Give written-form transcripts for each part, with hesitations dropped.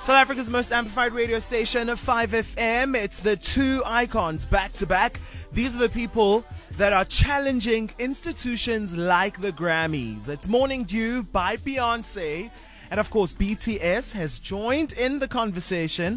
South Africa's most amplified radio station, 5FM. It's the two icons back to back. These are the people that are challenging institutions like the Grammys. It's Morning Dew by Beyonce. And of course, BTS has joined in the conversation.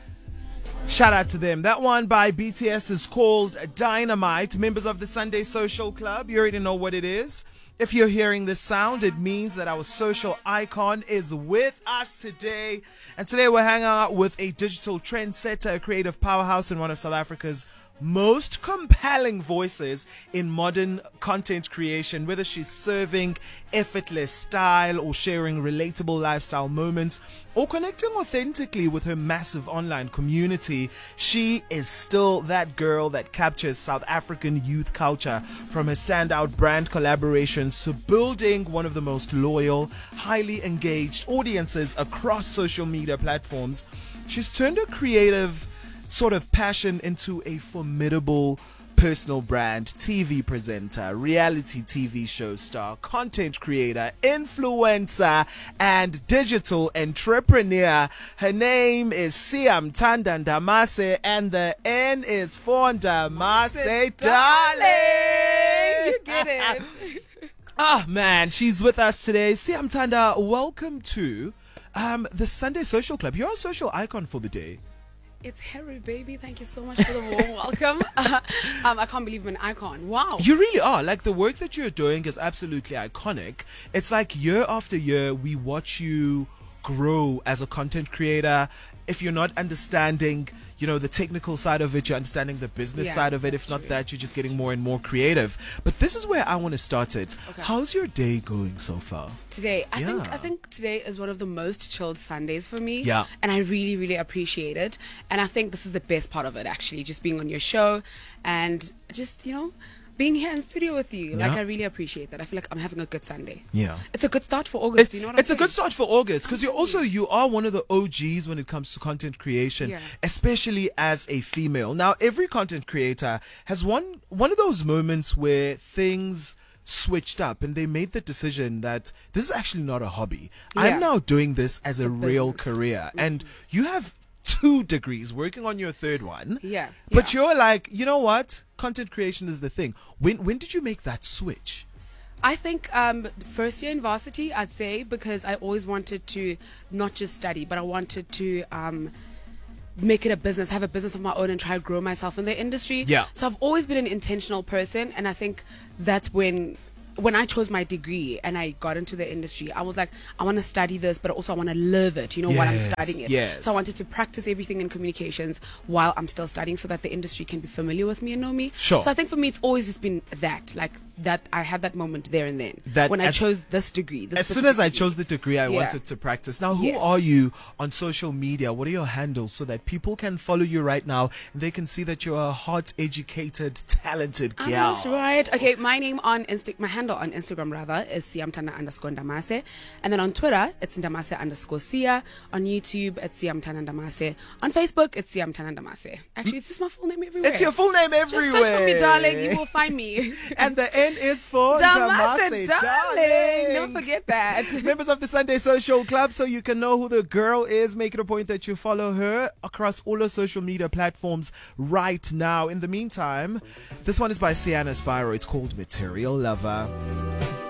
Shout out to them. That one by BTS is called Dynamite. Members of the Sunday Social Club, you already know what it is. If you're hearing this sound, it means that our social icon is with us today. And today we're hanging out with a digital trendsetter, a creative powerhouse, and one of South Africa's most compelling voices in modern content creation, whether she's serving effortless style or sharing relatable lifestyle moments or connecting authentically with her massive online community. She is still that girl that captures South African youth culture, from her standout brand collaborations to building one of the most loyal, highly engaged audiences across social media platforms. She's turned her creative sort of passion into a formidable personal brand, TV presenter, reality TV show star, content creator, influencer, and digital entrepreneur. Her name is Siyamthanda Ndamase, and the N is for Ndamase, darling. You get it. Oh man, she's with us today. Siyamthanda, welcome to the Sunday Social Club. You're a social icon for the day. It's Harry, baby. Thank you so much for the warm welcome. I can't believe I'm an icon. Wow. You really are. Like, the work that you're doing is absolutely iconic. It's like year after year, we watch you grow as a content creator. If you're not understanding, the technical side of it, you're understanding the business side of it. If not that, you're just getting more and more creative. But this is where I want to start it. Okay. How's your day going so far? Today, I think today is one of the most chilled Sundays for me. Yeah. And I really, really appreciate it. And I think this is the best part of it, actually, just being on your show and just, being here in studio with you. Like, I really appreciate that. I feel like I'm having a good Sunday. Yeah. It's a good start for August. Do you know what I'm saying? It's a good start for August because you are one of the OGs when it comes to content creation, especially as a female. Now, every content creator has one of those moments where things switched up and they made the decision that this is actually not a hobby. I'm now doing this as a real career. And you have 2 degrees, working on your 3rd one. Yeah. But you're like, you know what? Content creation is the thing. When did you make that switch? I think first year in varsity, I'd say, because I always wanted to not just study, but I wanted to make it a business, have a business of my own and try to grow myself in the industry. Yeah. So I've always been an intentional person, and I think that's when I chose my degree and I got into the industry, I was like, I want to study this, but also I want to live it, while I'm studying it. Yes. So I wanted to practice everything in communications while I'm still studying so that the industry can be familiar with me and know me. Sure. So I think for me, it's always just been that I had that moment there and then when I chose this degree. As soon as I chose the degree, I wanted to practice. Now, who are you on social media? What are your handles so that people can follow you right now and they can see that you're a hot, educated, talented girl? That's right. Okay, my handle on Instagram is Siyamthanda_Ndamase, and then on Twitter it's Ndamase_Sia. On YouTube it's Siyamthanda Ndamase. On Facebook it's Siyamthanda Ndamase. Actually, it's just my full name everywhere. It's your full name everywhere. Just search for me, darling. You will find me. And the N is for Ndamase, darling. Don't forget that. Members of the Sunday Social Club, so you can know who the girl is, make it a point that you follow her across all her social media platforms right now. In the meantime, this one is by Sienna Spyro. It's called Material Lover.